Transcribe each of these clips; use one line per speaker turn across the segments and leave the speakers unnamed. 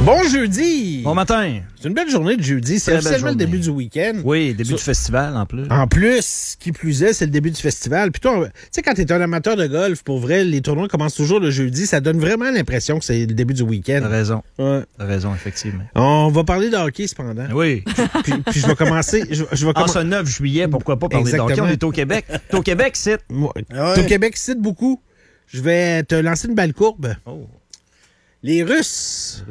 Bon jeudi!
Bon matin!
C'est une belle journée de jeudi. C'est officiellement le début du week-end.
Oui, début du festival en plus.
En plus, qui plus est, c'est le début du festival. Puis toi, tu sais, quand t'es un amateur de golf, pour vrai, les tournois commencent toujours le jeudi. Ça donne vraiment l'impression que c'est le début du week-end.
T'as raison.
Ouais.
T'as raison, effectivement.
On va parler de hockey, cependant.
Oui.
Puis je vais commencer...
En ce 9 juillet, pourquoi pas parler de hockey? On est au Québec. T'es au Québec, c'est...
T'es au Québec, c'est beaucoup. Je vais te lancer une balle courbe.
Oh.
Les Russes.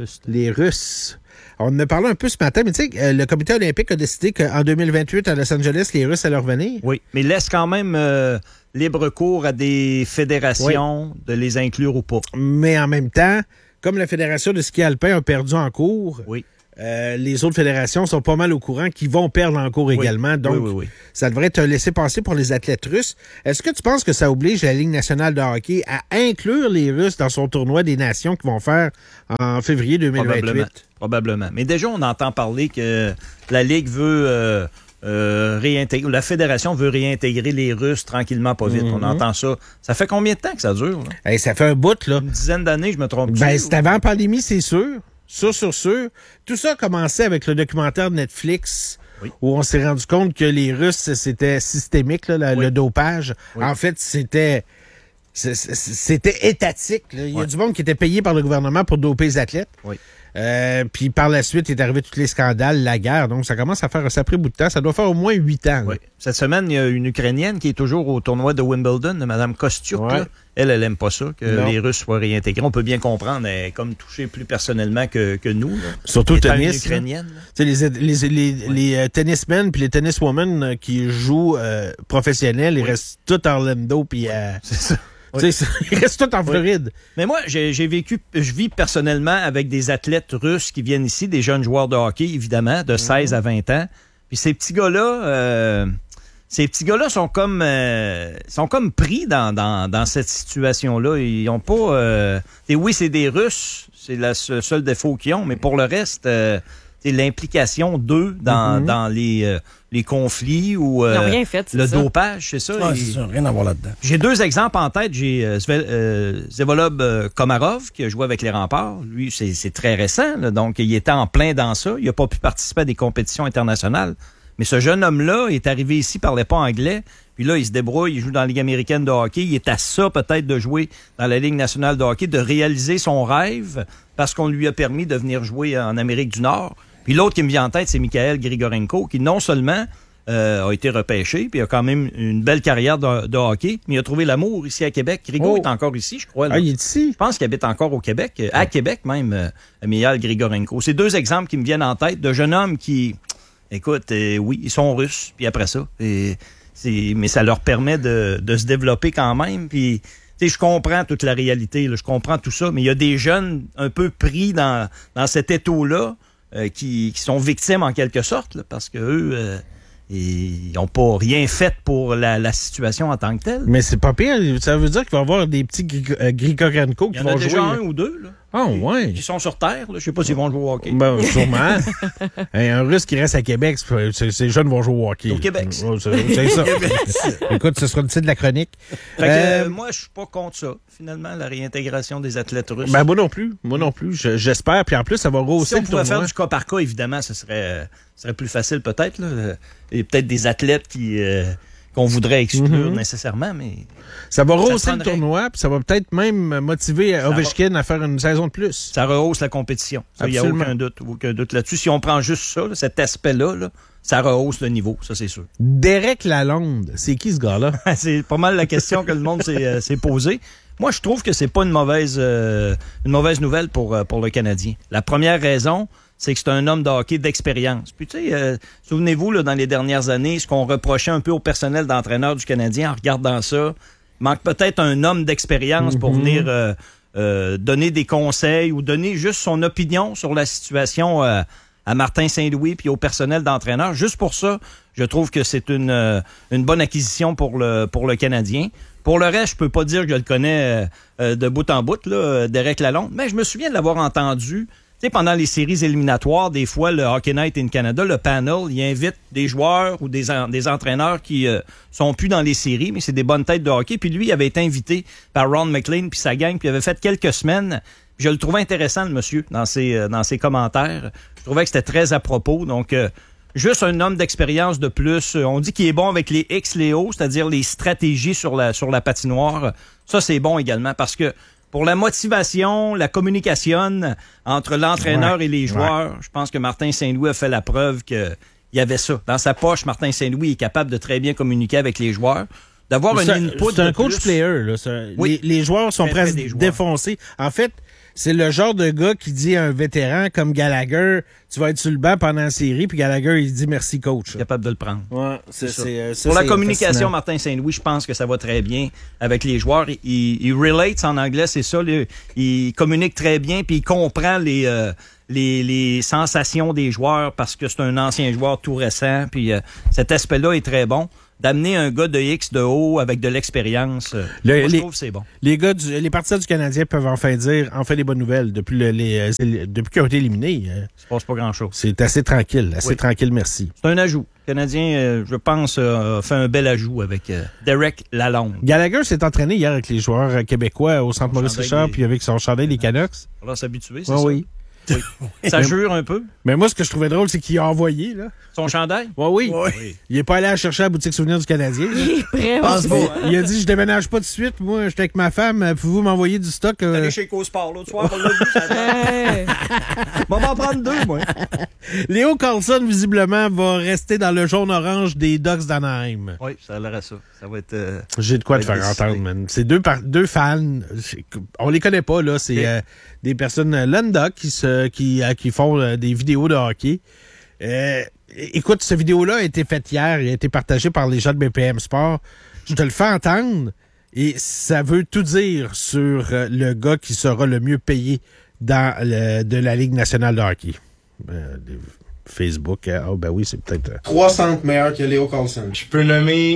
On en a parlé un peu ce matin, mais tu sais, le comité olympique a décidé qu'en 2028, à Los Angeles, les Russes allaient revenir.
Oui, mais laisse quand même libre cours à des fédérations de les inclure ou pas.
Mais en même temps, comme la Fédération de ski alpin a perdu en cours,
oui.
Les autres fédérations sont pas mal au courant qu'ils vont perdre en cours également. Donc, ça devrait être laissé passer pour les athlètes russes. Est-ce que tu penses que ça oblige la Ligue nationale de hockey à inclure les Russes dans son tournoi des nations qu'ils vont faire en février 2028?
Probablement. Mais déjà, on entend parler que la Ligue veut réintégrer, la Fédération veut réintégrer les Russes tranquillement, pas vite. On entend ça. Ça fait combien de temps que ça dure? Là?
Hey, ça fait un bout, là.
Une dizaine d'années, je me trompe.
C'est avant la pandémie, c'est sûr. Sûr. Tout ça a commencé avec le documentaire de Netflix où on s'est rendu compte que les Russes, c'était systémique, là, le dopage. Oui. En fait, c'était étatique. Là. Il y a du monde qui était payé par le gouvernement pour doper les athlètes.
Oui.
Puis par la suite, il est arrivé tous les scandales, la guerre. Donc, ça commence à faire un sacré bout de temps. Ça doit faire au moins 8 ans.
Oui. Cette semaine, il y a une Ukrainienne qui est toujours au tournoi de Wimbledon, de Mme Kostyuk. Ouais. Elle aime pas ça, que les Russes soient réintégrés. On peut bien comprendre, elle est comme touchée plus personnellement que nous. Là.
Surtout le tennis.
Ukrainienne.
Les tennismen puis les tenniswomen qui jouent professionnels, ils restent tous à Orlando. Puis
c'est ça.
Ils restent tous en Floride.
Mais moi, je vis personnellement avec des athlètes russes qui viennent ici, des jeunes joueurs de hockey, évidemment, de 16 à 20 ans. Puis ces petits gars-là sont comme pris dans cette situation-là. Ils ont pas... oui, c'est des Russes, c'est le seul défaut qu'ils ont, mais pour le reste... c'est l'implication d'eux dans les conflits ou
rien fait,
le dopage, c'est ça.
Ouais, c'est ça, rien à voir là-dedans.
J'ai 2 exemples en tête. J'ai Zevolov Komarov qui a joué avec les Remparts. Lui, c'est très récent, là, donc il était en plein dans ça. Il n'a pas pu participer à des compétitions internationales. Mais ce jeune homme-là est arrivé ici, parlait pas anglais. Puis là, il se débrouille, il joue dans la Ligue américaine de hockey. Il est à ça peut-être de jouer dans la Ligue nationale de hockey, de réaliser son rêve parce qu'on lui a permis de venir jouer en Amérique du Nord. Puis l'autre qui me vient en tête, c'est Mikhail Grigorenko, qui non seulement a été repêché, puis a quand même une belle carrière de hockey, mais il a trouvé l'amour ici à Québec. Grigo est encore ici, je crois. Là.
Ah, il est ici?
Je pense qu'il habite encore au Québec, à Québec même, Mikhail Grigorenko. C'est 2 exemples qui me viennent en tête de jeunes hommes qui, écoute, oui, ils sont russes, puis après ça, mais ça leur permet de se développer quand même, puis... je comprends toute la réalité, là, je comprends tout ça, mais il y a des jeunes un peu pris dans cet étau-là qui sont victimes en quelque sorte, là, parce que eux, ils n'ont pas rien fait pour la situation en tant que telle.
Mais c'est pas pire. Ça veut dire qu'il va y avoir des petits Grigorenko qui vont jouer.
Il y en a déjà 1 ou 2, là.
Ah, ouais.
Qui sont sur Terre, là. Je sais pas s'ils vont jouer au hockey.
Ben, sûrement. Un Russe qui reste à Québec, ces jeunes vont jouer au hockey.
Au Québec.
C'est ça. Écoute, ce sera le titre de la chronique.
Fait que, moi, je suis pas contre ça, finalement, la réintégration des athlètes russes.
Ben, moi non plus. J'espère. Puis en plus, ça va rehausser
le tournoi. Si on pouvait faire du cas par cas, évidemment, ce serait plus facile peut-être, là. Et peut-être des athlètes qu'on voudrait exclure nécessairement, mais...
Ça va rehausser le tournoi, puis ça va peut-être même motiver Ovechkin à faire une saison de plus.
Ça rehausse la compétition. Il n'y a aucun doute là-dessus. Si on prend juste ça, là, cet aspect-là, là, ça rehausse le niveau, ça c'est sûr.
Derek Lalonde, c'est qui ce gars-là?
C'est pas mal la question que le monde s'est posée. Moi, je trouve que c'est pas une mauvaise nouvelle pour le Canadien. La première raison, c'est que c'est un homme de hockey d'expérience. Puis, tu sais, souvenez-vous, là, dans les dernières années, ce qu'on reprochait un peu au personnel d'entraîneur du Canadien en regardant ça, il manque peut-être un homme d'expérience pour venir donner des conseils ou donner juste son opinion sur la situation à Martin Saint-Louis puis au personnel d'entraîneur. Juste pour ça, je trouve que c'est une bonne acquisition pour le Canadien. Pour le reste, je peux pas dire que je le connais de bout en bout, là, Derek Lalonde, mais je me souviens de l'avoir entendu. Tu sais, pendant les séries éliminatoires, des fois, le Hockey Night in Canada, le panel, il invite des joueurs ou des entraîneurs qui sont plus dans les séries, mais c'est des bonnes têtes de hockey. Puis lui, il avait été invité par Ron McLean puis sa gang, puis il avait fait quelques semaines. Je le trouvais intéressant, le monsieur, dans ses commentaires. Je trouvais que c'était très à propos. Donc, juste un homme d'expérience de plus. On dit qu'il est bon avec les X, les O, c'est-à-dire les stratégies sur la patinoire. Ça, c'est bon également parce que pour la motivation, la communication entre l'entraîneur et les joueurs, je pense que Martin Saint-Louis a fait la preuve qu'il y avait ça. Dans sa poche, Martin Saint-Louis est capable de très bien communiquer avec les joueurs. D'avoir un input.
C'est un coach player. Là. Oui. Les joueurs sont presque défoncés. En fait, c'est le genre de gars qui dit à un vétéran comme Gallagher, tu vas être sur le banc pendant la série, puis Gallagher, il dit merci coach.
Capable de le prendre.
Ouais,
pour la communication, fascinant. Martin Saint-Louis, je pense que ça va très bien avec les joueurs. Il relates en anglais, c'est ça. Il communique très bien, puis il comprend les sensations des joueurs parce que c'est un ancien joueur tout récent, puis cet aspect-là est très bon. D'amener un gars de X, de O, avec de l'expérience, je trouve que c'est bon.
Les partisans du Canadien peuvent enfin dire des bonnes nouvelles depuis qu'ils ont été éliminés.
Il se passe pas grand-chose.
C'est assez tranquille, tranquille, merci.
C'est un ajout. Le Canadien, je pense, a fait un bel ajout avec Derek Lalonde.
Gallagher s'est entraîné hier avec les joueurs québécois au Centre Maurice-Richard, puis avec son chandail des Canucks.
On va s'habituer, c'est ça?
Oui.
Ça jure un peu.
Mais moi, ce que je trouvais drôle, c'est qu'il a envoyé, là.
Son chandail?
Oui. Il est pas allé chercher à la boutique souvenir du Canadien.
Il est prêt.
Il a dit, je déménage pas tout de suite. Moi, j'étais avec ma femme. Pouvez-vous m'envoyer du stock?
T'es allé chez Cosport l'autre soir, on l'a vu, ça. On va en prendre 2, moi.
Léo Carlson, visiblement, va rester dans le jaune-orange des Ducks d'Anaheim.
Oui, ça a l'air à ça. Ça va être...
J'ai de quoi te faire entendre, man. C'est deux fans. On les connaît pas, là. C'est des personnes lambda qui font des vidéos de hockey. Écoute, cette vidéo-là a été faite hier et a été partagée par les gens de BPM Sport. Je te le fais entendre et ça veut tout dire sur le gars qui sera le mieux payé de la Ligue nationale de hockey. Facebook, ben oui, c'est peut-être...
3 centres meilleurs que Léo Carlson.
Je peux nommer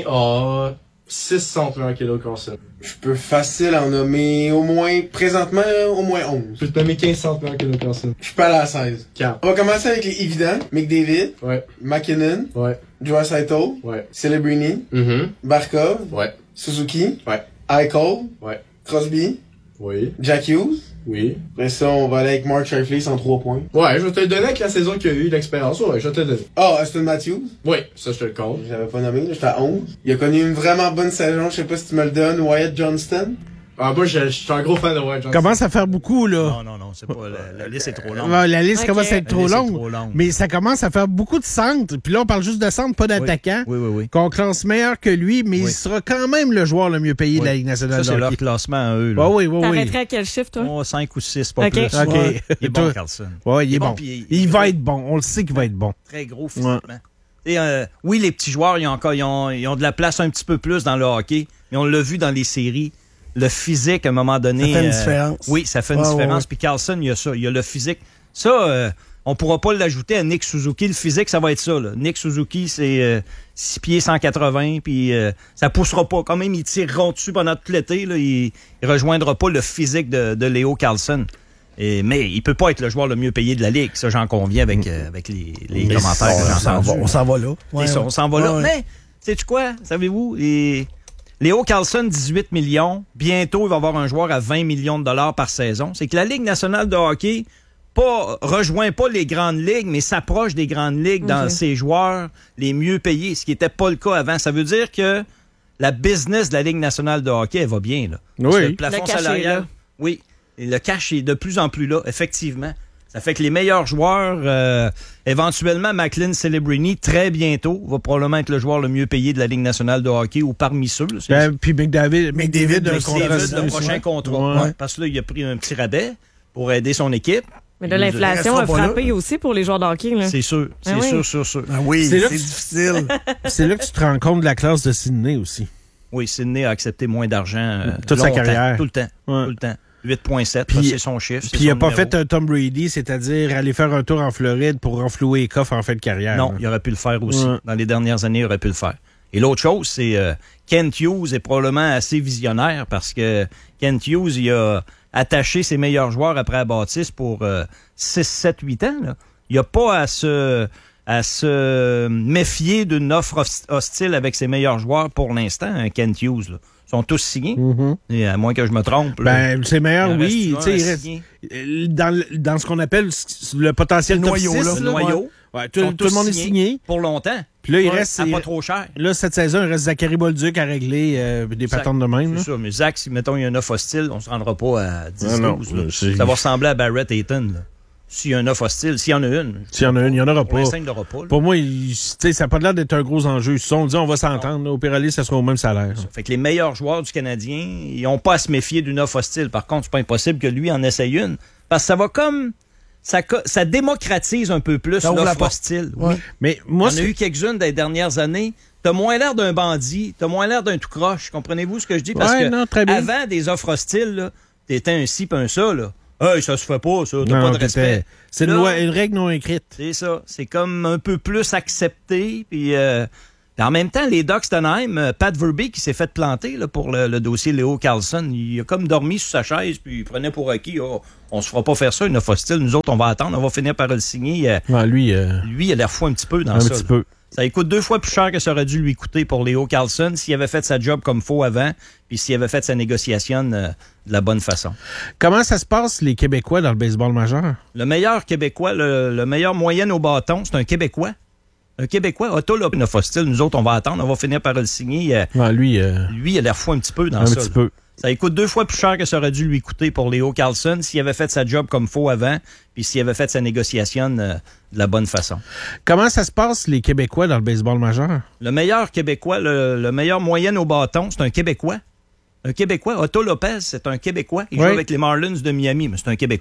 6 centres meilleurs que Léo Carlson.
Je peux facile en nommer présentement, au moins 11.
Je peux te nommer 15 centres meilleurs que Léo Carlson.
Je peux aller à 16.
4.
On va commencer avec les évidents. McDavid.
Ouais.
McKinnon.
Ouais.
Draisaitl.
Ouais.
Celebrini. Barkov.
Ouais.
Suzuki.
Ouais.
Eichel.
Ouais.
Crosby.
Oui.
Jack Hughes.
Oui.
Après ça, on va aller avec Mark Scheifele en 3 points.
Ouais, je vais te le donner avec la saison qu'il a eu, l'expérience. Ouais, je vais te le donner.
Aston Matthews.
Oui, ça je te le compte.
J'avais pas nommé, là, j'étais à 11. Il a connu une vraiment bonne saison, je sais pas si tu me le donnes. Wyatt Johnston.
Moi, je suis un gros fan de Wyatt Johnston.
Commence à faire beaucoup, là.
Non, c'est pas... La liste est trop longue.
La liste commence à être trop longue. Mais ça commence à faire beaucoup de centres. Puis là, on parle juste de centres, pas d'attaquants.
Oui.
Qu'on classe meilleur que lui, mais il sera quand même le joueur le mieux payé de la Ligue nationale de hockey.
Ça, c'est leur classement à eux. Là.
Oui.
T'arrêterais à quel chiffre, toi?
5 ou 6, pas plus.
OK.
Il est bon, Carlson.
Oui, il est bon. Il va être bon. On le sait qu'il va être bon.
Très gros physiquement. Et, oui, les petits joueurs, ils ont de la place un petit peu plus dans le hockey, mais on l'a vu dans les séries. Le physique, à un moment donné...
Ça fait une différence.
Oui, ça fait une différence. Puis Carlson, il y a ça. Il y a le physique. Ça, on ne pourra pas l'ajouter à Nick Suzuki. Le physique, ça va être ça. Là. Nick Suzuki, c'est 6 pieds 180, puis ça poussera pas. Quand même, ils tireront dessus pendant tout l'été. Là, il ne rejoindra pas le physique de Léo Carlson. Mais il peut pas être le joueur le mieux payé de la Ligue. Ça, j'en conviens avec les commentaires que j'ai entendus.
On s'en va là.
On s'en va là. Mais, sais-tu quoi? Savez-vous, Léo Carlson, 18 millions. Bientôt, il va avoir un joueur à 20 millions de dollars par saison. C'est que la Ligue nationale de hockey rejoint pas les grandes ligues, mais s'approche des grandes ligues dans ses joueurs les mieux payés, ce qui n'était pas le cas avant. Ça veut dire que la business de la Ligue nationale de hockey, elle va bien. Là. Parce que le plafond salarial, oui, et le cash est de plus en plus là, effectivement. Ça fait que les meilleurs joueurs, éventuellement, Macklin Celebrini, très bientôt, va probablement être le joueur le mieux payé de la Ligue nationale de hockey ou parmi ceux.
Puis McDavid,
le prochain contrat.
Ouais.
Parce que là, il a pris un petit rabais pour aider son équipe.
Mais là, l'inflation a frappé aussi pour les joueurs de hockey. Là.
C'est sûr. sûr.
Ah oui, c'est difficile.
C'est là que tu te rends compte de la classe de Sydney aussi.
Oui, Sydney a accepté moins d'argent
toute sa carrière.
Tout le temps. 8,7, c'est son chiffre.
Puis il n'a pas fait un Tom Brady, c'est-à-dire aller faire un tour en Floride pour renflouer les coffres en fin de carrière.
Non, il aurait pu le faire aussi. Dans les dernières années, il aurait pu le faire. Et l'autre chose, c'est Kent Hughes est probablement assez visionnaire parce que Kent Hughes, il a attaché ses meilleurs joueurs après la bâtisse pour 6, 7, 8 ans. Là. Il n'y a pas à se méfier d'une offre hostile avec ses meilleurs joueurs pour l'instant, Kent Hughes. Là. sont tous signés. Et à moins que je me trompe.
Ben, c'est meilleur, oui. Dans ce qu'on appelle le potentiel top 6.
Le noyau.
Ouais, tout le monde est signé.
Pour longtemps.
Puis là, il reste.
Pas trop cher.
Là, cette saison, il reste Zachary Bolduc à régler des patentes de même.
C'est ça, mais Zach, si mettons, il y a un offre hostile, on ne se rendra pas à 10-12. Ça va ressembler à Barrett Hayton. S'il y a un offre hostile, s'il y en a une.
S'il y en a une, il n'y en aura pas.
Il n'y en aura pas.
Pour moi, ça n'a pas l'air d'être un gros enjeu. Si on dit on va s'entendre, au pire aller, ça sera au même salaire.
Fait que les meilleurs joueurs du Canadien, ils n'ont pas à se méfier d'une offre hostile. Par contre, c'est pas impossible que lui en essaye une. Parce que ça va comme... Ça démocratise un peu plus l'offre hostile. Oui.
Mais moi,
on a eu quelques-unes des dernières années. T'as moins l'air d'un bandit, t'as moins l'air d'un tout croche. Comprenez-vous ce que je dis? Parce que avant des offres hostiles, là, t'étais un ci pis un ça, là. Hey, ça se fait pas, ça. T'as pas de respect.
C'est une règle non écrite.
C'est ça. C'est comme un peu plus accepté. Puis en même temps, les Ducks d'Anaheim, Pat Verbeek qui s'est fait planter là, pour le dossier Leo Carlson, il a comme dormi sur sa chaise puis il prenait pour acquis. Oh, on se fera pas faire ça, une offre hostile. Nous autres, on va attendre. On va finir par le signer.
Lui,
il a l'air fou un petit peu dans ça. Un petit peu. Ça coûte 2 fois plus cher que ça aurait dû lui coûter pour Leo Carlson s'il avait fait sa job comme faut avant, puis s'il avait fait sa négociation de la bonne façon.
Comment ça se passe, les Québécois, dans le baseball majeur?
Le meilleur Québécois, le meilleur moyenne au bâton, c'est un Québécois. Un Québécois. Otto, là, une offre hostile. Nous autres, on va attendre. On va finir par le signer.
Lui,
il a l'air fou un petit peu dans ça. Un petit peu. Ça coûte 2 fois plus cher que ça aurait dû lui coûter pour Leo Carlson s'il avait fait sa job comme faut avant, puis s'il avait fait sa négociation de la bonne façon.
Comment ça se passe, les Québécois, dans le baseball majeur?
Le meilleur Québécois, le meilleur moyenne au bâton, c'est un Québécois. Un Québécois. Otto Lopez, c'est un Québécois. Il joue avec les Marlins de Miami, mais c'est un Québécois.